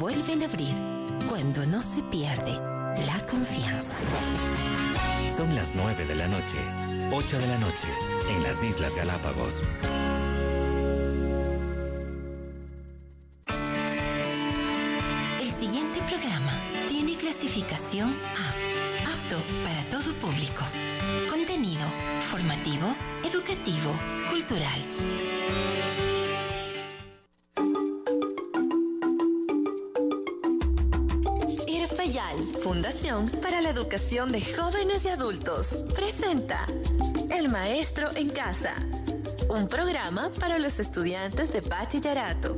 vuelven a abrir cuando no se pierde la confianza. Son las 9 de la noche, 8 de la noche, en las Islas Galápagos. El siguiente programa tiene clasificación A, apto para todo público. Contenido formativo, educativo, cultural. IRFEYAL, Fundación para la Educación de Jóvenes y Adultos, presenta El Maestro en Casa, un programa para los estudiantes de bachillerato.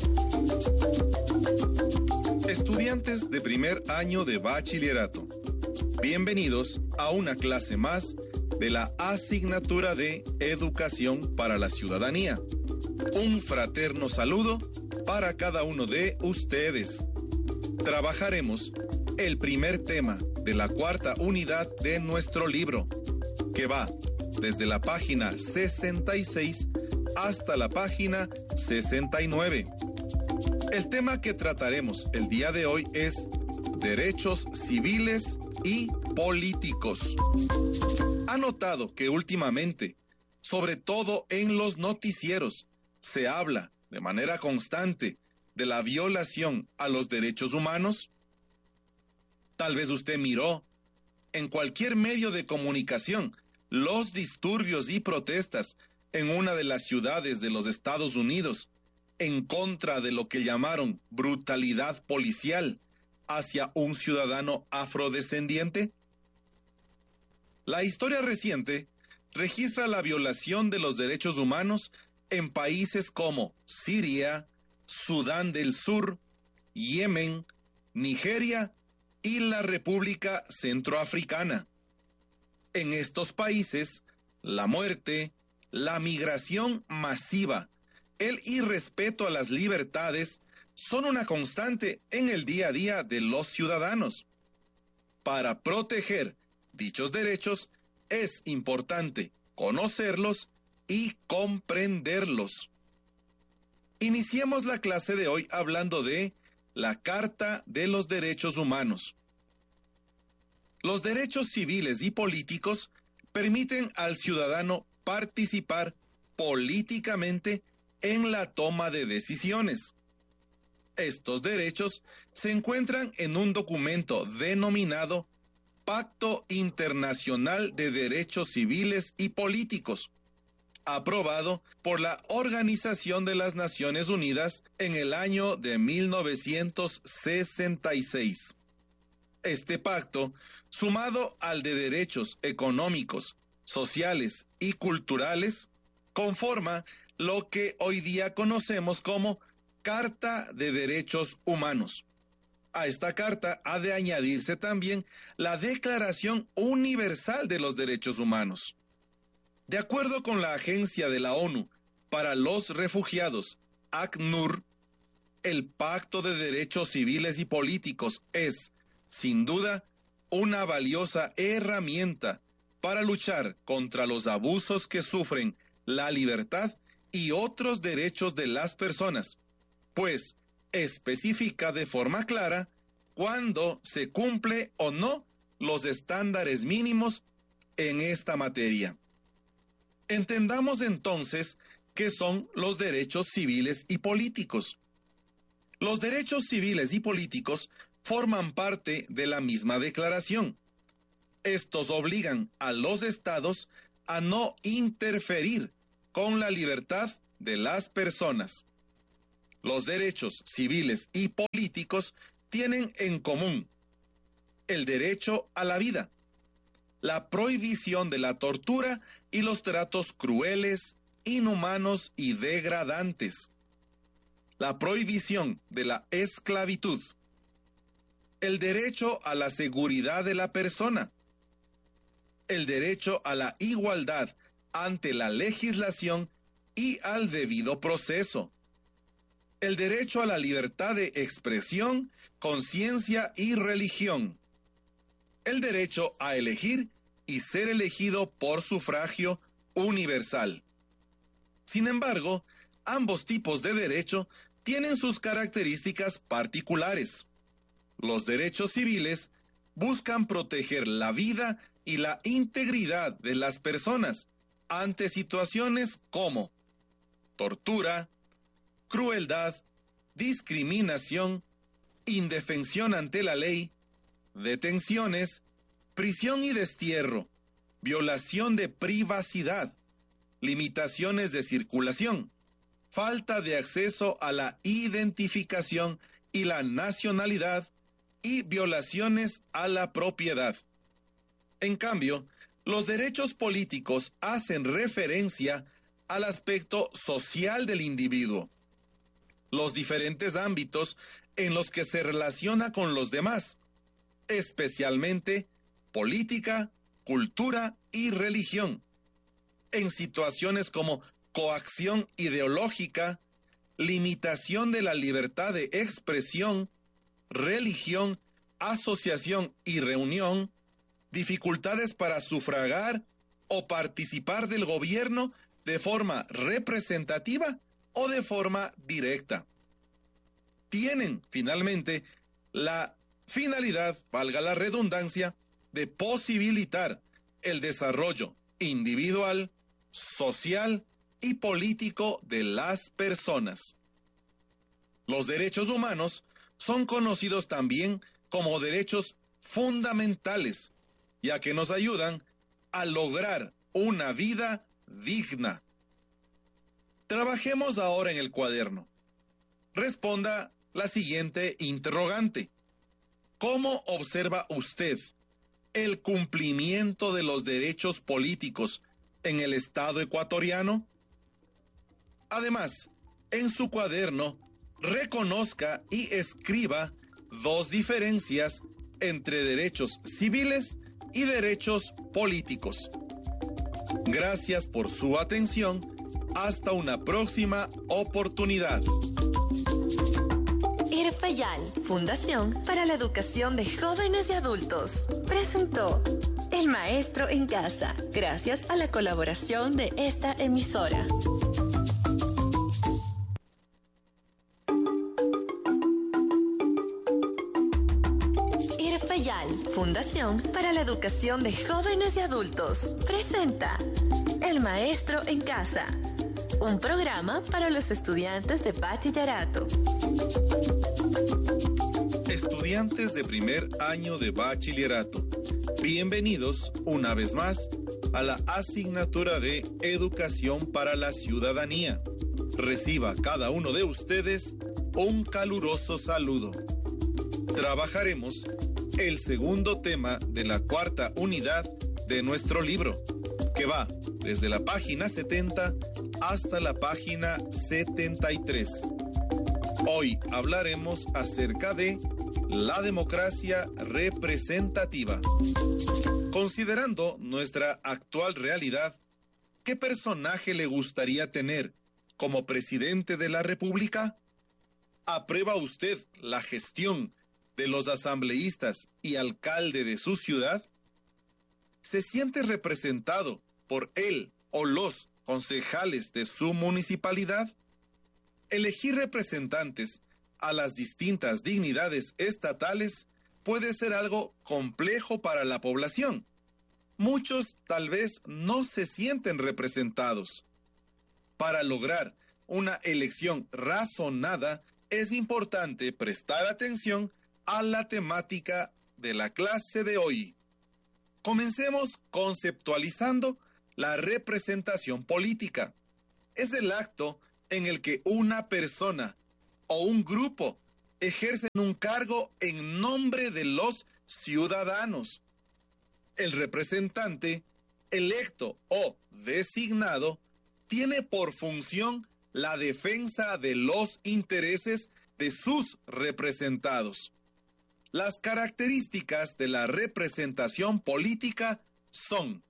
Estudiantes de primer año de bachillerato, bienvenidos a una clase más de la asignatura de Educación para la Ciudadanía. Un fraterno saludo para cada uno de ustedes. Trabajaremos el primer tema de la cuarta unidad de nuestro libro, que va desde la página 66 hasta la página 69. El tema que trataremos el día de hoy es derechos civiles y políticos. Ha notado que últimamente, sobre todo en los noticieros, se habla de manera constante de la violación a los derechos humanos. Tal vez usted miró en cualquier medio de comunicación los disturbios y protestas en una de las ciudades de los Estados Unidos en contra de lo que llamaron brutalidad policial hacia un ciudadano afrodescendiente. La historia reciente registra la violación de los derechos humanos en países como Siria, Sudán del Sur, Yemen, Nigeria y la República Centroafricana. En estos países, la muerte, la migración masiva, el irrespeto a las libertades son una constante en el día a día de los ciudadanos. Para proteger dichos derechos es importante conocerlos y comprenderlos. Iniciemos la clase de hoy hablando de la Carta de los Derechos Humanos. Los derechos civiles y políticos permiten al ciudadano participar políticamente en la toma de decisiones. Estos derechos se encuentran en un documento denominado Pacto Internacional de Derechos Civiles y Políticos, aprobado por la Organización de las Naciones Unidas en el año de 1966. Este pacto, sumado al de derechos económicos, sociales y culturales, conforma lo que hoy día conocemos como Carta de Derechos Humanos. A esta carta ha de añadirse también la Declaración Universal de los Derechos Humanos. De acuerdo con la Agencia de la ONU para los Refugiados, ACNUR, el Pacto de Derechos Civiles y Políticos es, sin duda, una valiosa herramienta para luchar contra los abusos que sufren la libertad y otros derechos de las personas, pues especifica de forma clara cuándo se cumple o no los estándares mínimos en esta materia. Entendamos entonces qué son los derechos civiles y políticos. Los derechos civiles y políticos forman parte de la misma declaración. Estos obligan a los estados a no interferir con la libertad de las personas. Los derechos civiles y políticos tienen en común el derecho a la vida, la prohibición de la tortura y los tratos crueles, inhumanos y degradantes, la prohibición de la esclavitud, el derecho a la seguridad de la persona, el derecho a la igualdad ante la legislación y al debido proceso, el derecho a la libertad de expresión, conciencia y religión, el derecho a elegir y ser elegido por sufragio universal. Sin embargo, ambos tipos de derecho tienen sus características particulares. Los derechos civiles buscan proteger la vida y la integridad de las personas ante situaciones como tortura, crueldad, discriminación, indefensión ante la ley, detenciones, prisión y destierro, violación de privacidad, limitaciones de circulación, falta de acceso a la identificación y la nacionalidad y violaciones a la propiedad. En cambio, los derechos políticos hacen referencia al aspecto social del individuo, los diferentes ámbitos en los que se relaciona con los demás, especialmente política, cultura y religión, en situaciones como coacción ideológica, limitación de la libertad de expresión, religión, asociación y reunión, dificultades para sufragar o participar del gobierno de forma representativa o de forma directa. Tienen, finalmente, la finalidad, valga la redundancia, de posibilitar el desarrollo individual, social y político de las personas. Los derechos humanos son conocidos también como derechos fundamentales, ya que nos ayudan a lograr una vida digna. Trabajemos ahora en el cuaderno. Responda la siguiente interrogante. ¿Cómo observa usted el cumplimiento de los derechos políticos en el Estado ecuatoriano? Además, en su cuaderno, reconozca y escriba dos diferencias entre derechos civiles y derechos políticos. Gracias por su atención. Hasta una próxima oportunidad. IRFEYAL, Fundación para la Educación de Jóvenes y Adultos, presentó El Maestro en Casa, gracias a la colaboración de esta emisora. IRFEYAL, Fundación para la Educación de Jóvenes y Adultos, presenta El Maestro en Casa, un programa para los estudiantes de bachillerato. Estudiantes de primer año de bachillerato, bienvenidos una vez más a la asignatura de Educación para la Ciudadanía. Reciba cada uno de ustedes un caluroso saludo. Trabajaremos el segundo tema de la cuarta unidad de nuestro libro, que va desde la página 70 hasta la página 73. Hoy hablaremos acerca de la democracia representativa. Considerando nuestra actual realidad, ¿qué personaje le gustaría tener como presidente de la República? ¿Aprueba usted la gestión de los asambleístas y alcalde de su ciudad? ¿Se siente representado por él o los concejales de su municipalidad? Elegir representantes a las distintas dignidades estatales puede ser algo complejo para la población. Muchos tal vez no se sienten representados. Para lograr una elección razonada, es importante prestar atención a la temática de la clase de hoy. Comencemos conceptualizando la representación política. Es el acto en el que una persona o un grupo ejercen un cargo en nombre de los ciudadanos. El representante, electo o designado, tiene por función la defensa de los intereses de sus representados. Las características de la representación política son: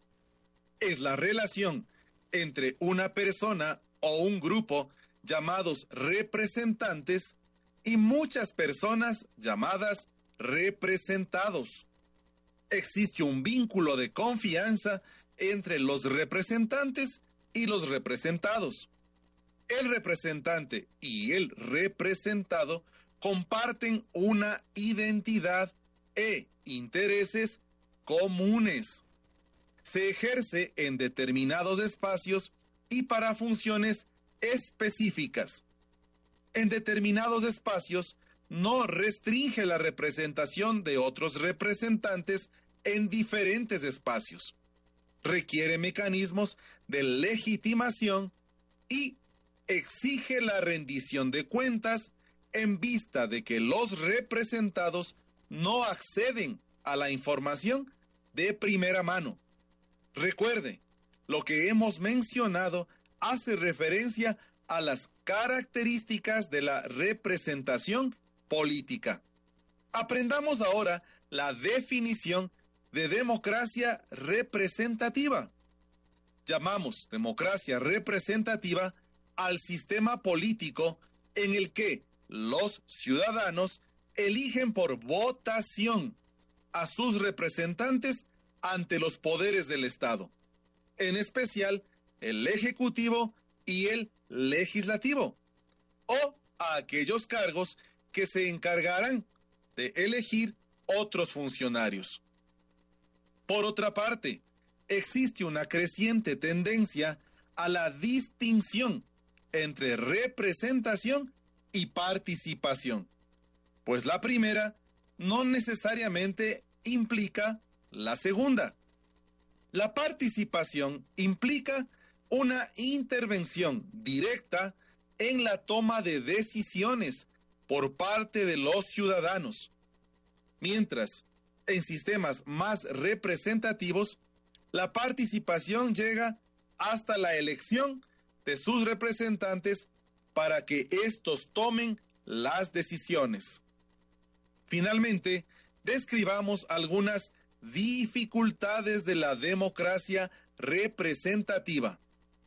es la relación entre una persona o un grupo llamados representantes y muchas personas llamadas representados. Existe un vínculo de confianza entre los representantes y los representados. El representante y el representado comparten una identidad e intereses comunes. Se ejerce en determinados espacios y para funciones específicas. En determinados espacios no restringe la representación de otros representantes en diferentes espacios. Requiere mecanismos de legitimación y exige la rendición de cuentas en vista de que los representados no acceden a la información de primera mano. Recuerde, lo que hemos mencionado hace referencia a las características de la representación política. Aprendamos ahora la definición de democracia representativa. Llamamos democracia representativa al sistema político en el que los ciudadanos eligen por votación a sus representantes ante los poderes del Estado, en especial el ejecutivo y el legislativo, o a aquellos cargos que se encargarán de elegir otros funcionarios. Por otra parte, existe una creciente tendencia a la distinción entre representación y participación, pues la primera no necesariamente implica la segunda. La participación implica una intervención directa en la toma de decisiones por parte de los ciudadanos, mientras en sistemas más representativos, la participación llega hasta la elección de sus representantes para que éstos tomen las decisiones. Finalmente, describamos algunas dificultades de la democracia representativa.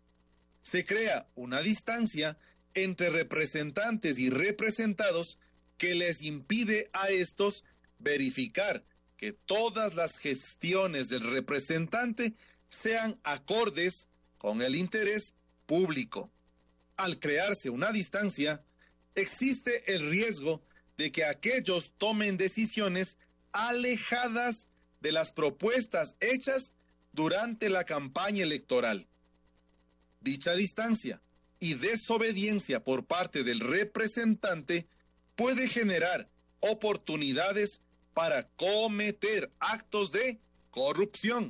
Se crea una distancia entre representantes y representados que les impide a estos verificar que todas las gestiones del representante sean acordes con el interés público. Al crearse una distancia, existe el riesgo de que aquellos tomen decisiones alejadas de las propuestas hechas durante la campaña electoral. Dicha distancia y desobediencia por parte del representante puede generar oportunidades para cometer actos de corrupción.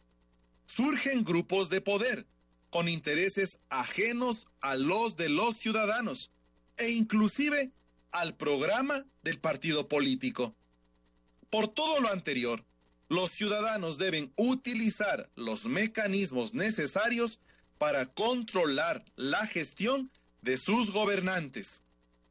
Surgen grupos de poder con intereses ajenos a los de los ciudadanos e inclusive al programa del partido político. Por todo lo anterior, los ciudadanos deben utilizar los mecanismos necesarios para controlar la gestión de sus gobernantes.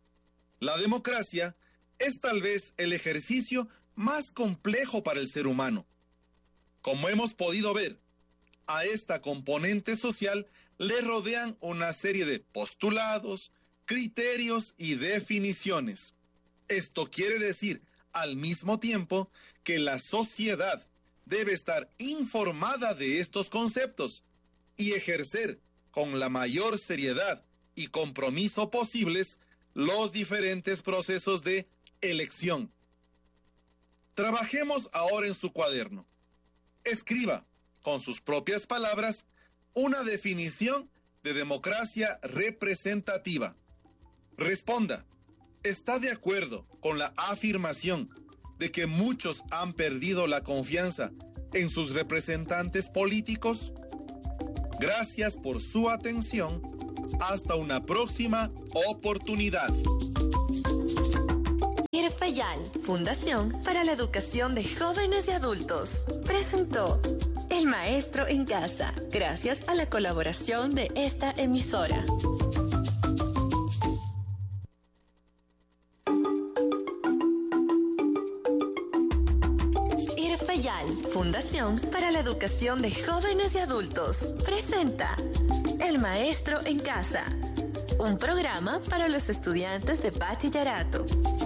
La democracia es tal vez el ejercicio más complejo para el ser humano. Como hemos podido ver, a esta componente social le rodean una serie de postulados, criterios y definiciones. Esto quiere decir, al mismo tiempo, que la sociedad debe estar informada de estos conceptos y ejercer con la mayor seriedad y compromiso posibles los diferentes procesos de elección. Trabajemos ahora en su cuaderno. Escriba, con sus propias palabras, una definición de democracia representativa. Responda, ¿está de acuerdo con la afirmación de que muchos han perdido la confianza en sus representantes políticos? Gracias por su atención. Hasta una próxima oportunidad. IRFEYAL, Fundación para la Educación de Jóvenes y Adultos, presentó El Maestro en Casa, gracias a la colaboración de esta emisora. IRFEYAL, Fundación para la Educación de Jóvenes y Adultos, presenta El Maestro en Casa, un programa para los estudiantes de bachillerato.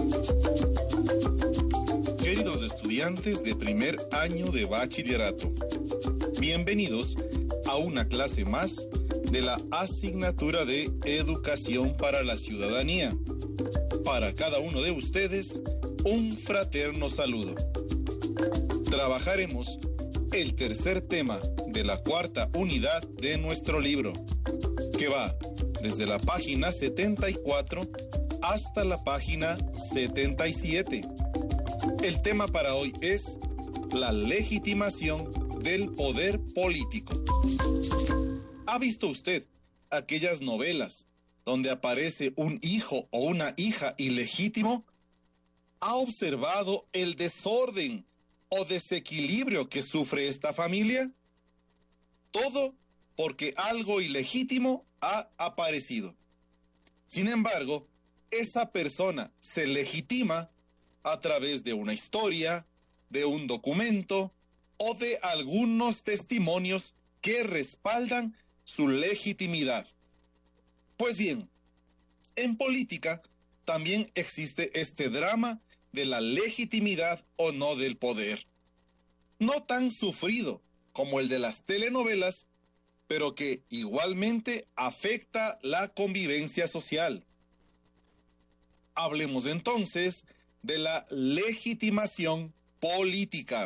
Queridos estudiantes de primer año de bachillerato, bienvenidos a una clase más de la asignatura de Educación para la Ciudadanía. Para cada uno de ustedes, un fraterno saludo. Trabajaremos el tercer tema de la cuarta unidad de nuestro libro, que va desde la página 74 hasta la página 77. El tema para hoy es la legitimación del poder político. ¿Ha visto usted aquellas novelas donde aparece un hijo o una hija ilegítimo? ¿Ha observado el desorden o desequilibrio que sufre esta familia? Todo porque algo ilegítimo ha aparecido. Sin embargo, esa persona se legitima a través de una historia, de un documento o de algunos testimonios que respaldan su legitimidad. Pues bien, en política también existe este drama de la legitimidad o no del poder. No tan sufrido como el de las telenovelas, pero que igualmente afecta la convivencia social. Hablemos entonces de la legitimación política.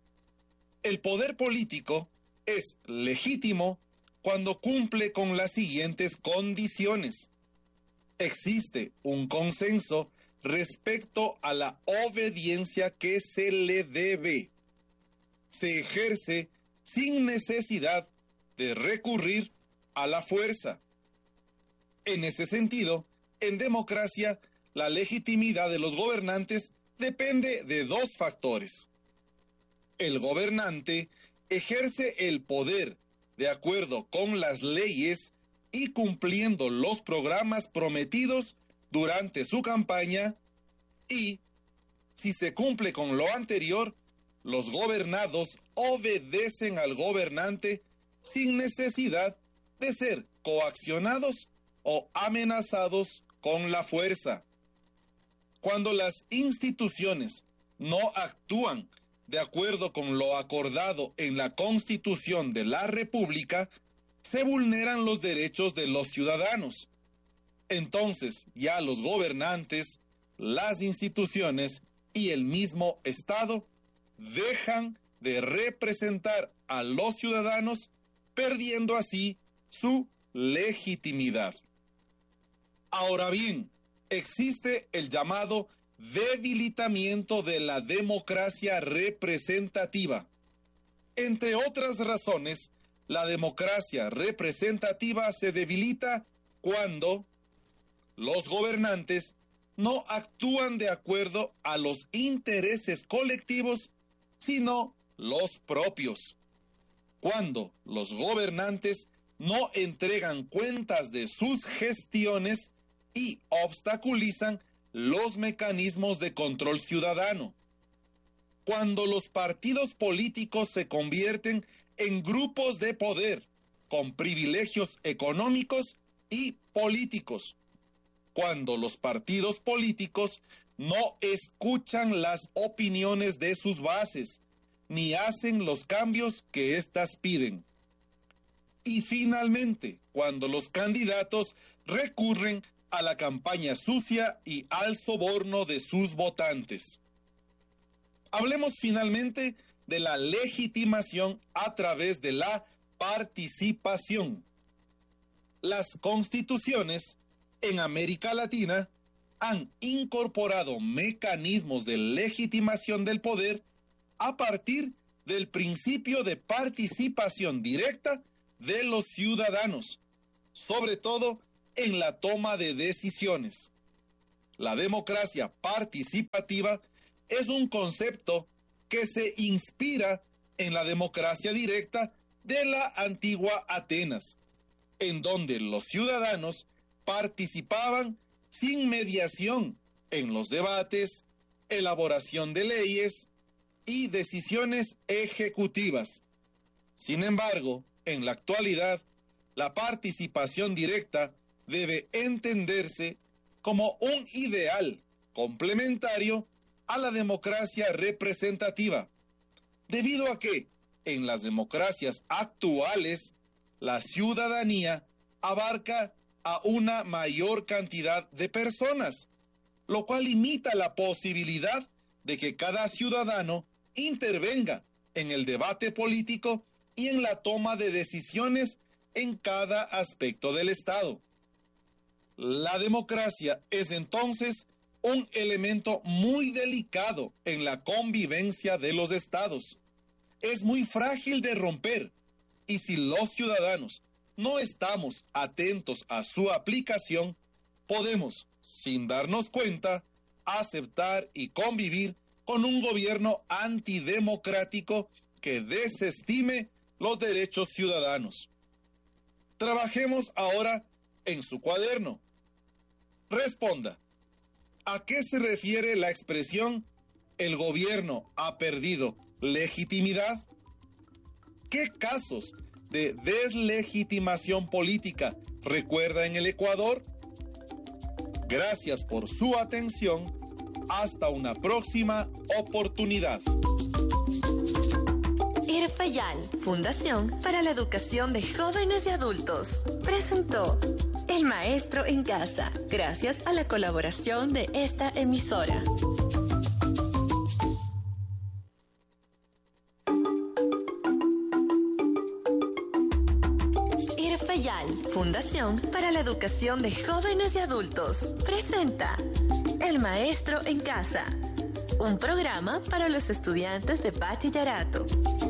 El poder político es legítimo cuando cumple con las siguientes condiciones. Existe un consenso respecto a la obediencia que se le debe. Se ejerce sin necesidad de recurrir a la fuerza. En ese sentido, en democracia, la legitimidad de los gobernantes depende de dos factores. El gobernante ejerce el poder de acuerdo con las leyes y cumpliendo los programas prometidos durante su campaña, y, si se cumple con lo anterior, los gobernados obedecen al gobernante sin necesidad de ser coaccionados o amenazados con la fuerza. Cuando las instituciones no actúan de acuerdo con lo acordado en la Constitución de la República, se vulneran los derechos de los ciudadanos. Entonces, ya los gobernantes, las instituciones y el mismo Estado dejan de representar a los ciudadanos, perdiendo así su legitimidad. Ahora bien, existe el llamado debilitamiento de la democracia representativa. Entre otras razones, la democracia representativa se debilita cuando los gobernantes no actúan de acuerdo a los intereses colectivos, sino los propios. Cuando los gobernantes no entregan cuentas de sus gestiones y obstaculizan los mecanismos de control ciudadano. Cuando los partidos políticos se convierten en grupos de poder con privilegios económicos y políticos. Cuando los partidos políticos no escuchan las opiniones de sus bases, ni hacen los cambios que éstas piden. Y finalmente, cuando los candidatos recurren a la campaña sucia y al soborno de sus votantes. Hablemos finalmente de la legitimación a través de la participación. Las constituciones en América Latina han incorporado mecanismos de legitimación del poder a partir del principio de participación directa de los ciudadanos, sobre todo en la toma de decisiones. La democracia participativa es un concepto que se inspira en la democracia directa de la antigua Atenas, en donde los ciudadanos participaban sin mediación en los debates, elaboración de leyes y decisiones ejecutivas. Sin embargo, en la actualidad, la participación directa debe entenderse como un ideal complementario a la democracia representativa, debido a que en las democracias actuales la ciudadanía abarca a una mayor cantidad de personas, lo cual limita la posibilidad de que cada ciudadano intervenga en el debate político y en la toma de decisiones en cada aspecto del Estado. La democracia es entonces un elemento muy delicado en la convivencia de los estados. Es muy frágil de romper, y si los ciudadanos no estamos atentos a su aplicación, podemos, sin darnos cuenta, aceptar y convivir con un gobierno antidemocrático que desestime los derechos ciudadanos. Trabajemos ahora en su cuaderno. Responda, ¿a qué se refiere la expresión "el gobierno ha perdido legitimidad"? ¿Qué casos de deslegitimación política recuerda en el Ecuador? Gracias por su atención. Hasta una próxima oportunidad. IRFEYAL, Fundación para la Educación de Jóvenes y Adultos, presentó El Maestro en Casa, gracias a la colaboración de esta emisora. IRFEYAL, Fundación para la Educación de Jóvenes y Adultos, presenta El Maestro en Casa, un programa para los estudiantes de bachillerato.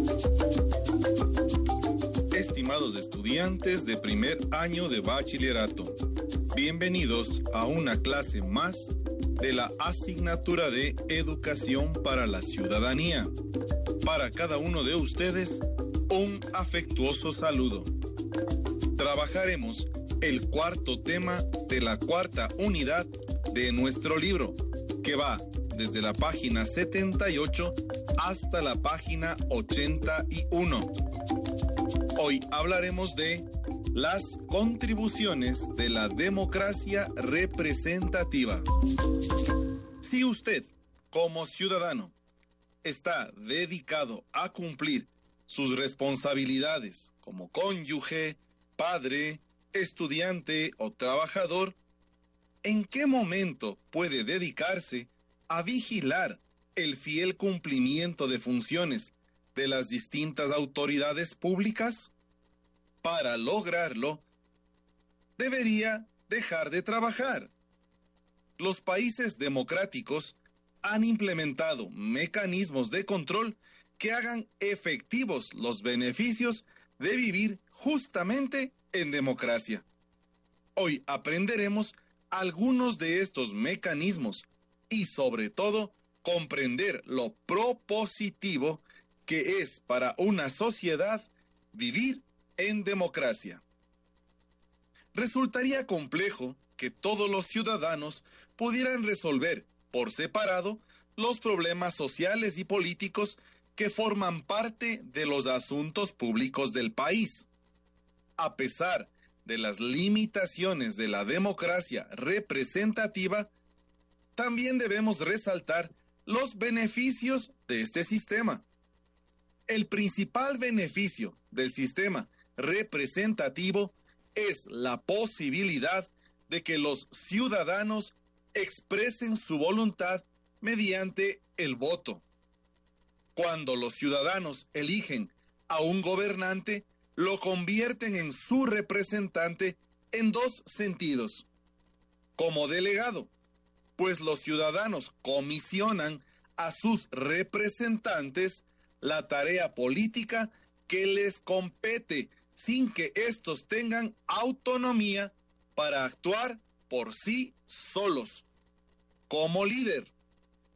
Estimados estudiantes de primer año de bachillerato, bienvenidos a una clase más de la asignatura de Educación para la Ciudadanía. Para cada uno de ustedes, un afectuoso saludo. Trabajaremos el cuarto tema de la cuarta unidad de nuestro libro, que va desde la página 78 hasta la página 81. Hoy hablaremos de las contribuciones de la democracia representativa. Si usted, como ciudadano, está dedicado a cumplir sus responsabilidades como cónyuge, padre, estudiante o trabajador, ¿en qué momento puede dedicarse a vigilar el fiel cumplimiento de funciones de las distintas autoridades públicas? Para lograrlo, debería dejar de trabajar. Los países democráticos han implementado mecanismos de control que hagan efectivos los beneficios de vivir justamente en democracia. Hoy aprenderemos algunos de estos mecanismos y, sobre todo, comprender lo propositivo que es para una sociedad vivir en democracia. Resultaría complejo que todos los ciudadanos pudieran resolver por separado los problemas sociales y políticos que forman parte de los asuntos públicos del país. A pesar de las limitaciones de la democracia representativa, también debemos resaltar los beneficios de este sistema. El principal beneficio del sistema representativo es la posibilidad de que los ciudadanos expresen su voluntad mediante el voto. Cuando los ciudadanos eligen a un gobernante, lo convierten en su representante en dos sentidos. Como delegado, pues los ciudadanos comisionan a sus representantes la tarea política que les compete sin que éstos tengan autonomía para actuar por sí solos. Como líder,